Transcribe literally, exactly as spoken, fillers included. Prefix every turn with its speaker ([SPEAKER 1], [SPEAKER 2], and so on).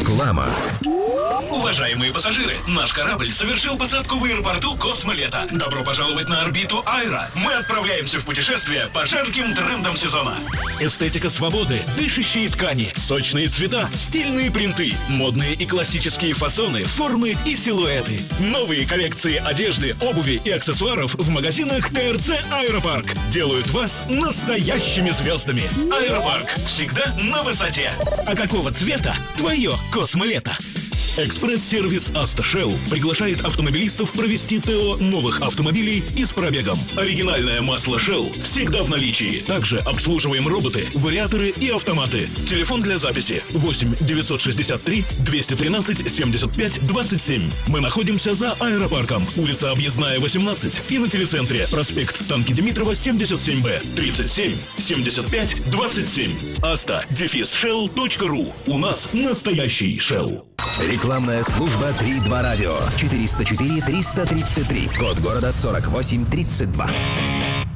[SPEAKER 1] Реклама.
[SPEAKER 2] Уважаемые пассажиры, наш корабль совершил посадку в аэропорту Космолета. Добро пожаловать на орбиту Айра. Мы отправляемся в путешествие по жарким трендам сезона. Эстетика свободы, дышащие ткани, сочные цвета, стильные принты, модные и классические фасоны, формы и силуэты. Новые коллекции одежды, обуви и аксессуаров в магазинах ТРЦ Аэропарк делают вас настоящими звездами. Аэропарк всегда на высоте. А какого цвета твое Космолето? Экспресс-сервис «Автошелл» приглашает автомобилистов провести ТО новых автомобилей и с пробегом. Оригинальное масло Shell всегда в наличии. Также обслуживаем роботы, вариаторы и автоматы. Телефон для записи восемь девятьсот шестьдесят три двести тринадцать семьдесят пять двадцать семь. Мы находимся за Аэропарком, улица Объездная, восемнадцать, и на телецентре проспект Станки Димитрова, семьдесят семь Б, тридцать семь семьдесят пять двадцать семь. Аста дефис шелл точка ру. У нас настоящий Shell.
[SPEAKER 1] Рекламная служба три два радио. четыреста четыре триста тридцать три. Код города сорок восемь тридцать два.